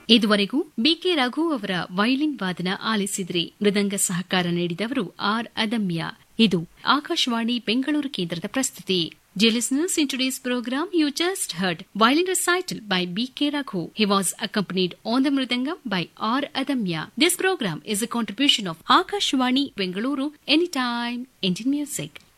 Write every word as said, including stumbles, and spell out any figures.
ಇದುವರೆಗೂ ಬಿಕೆ ರಘು ಅವರ ವೈಲಿನ್ ವಾದನ ಆಲಿಸಿದ್ರಿ. ಮೃದಂಗ ಸಹಕಾರ ನೀಡಿದವರು ಆರ್ ಅದಮ್ಯ. ಇದು ಆಕಾಶವಾಣಿ ಬೆಂಗಳೂರು ಕೇಂದ್ರದ ಪ್ರಸ್ತುತಿ. Dear listeners, in today's program, you just heard violin recital by B K Raghu. He was accompanied on the mridangam by R Adamya. This program is a contribution of Akashvani Bengaluru, Anytime Indian Music.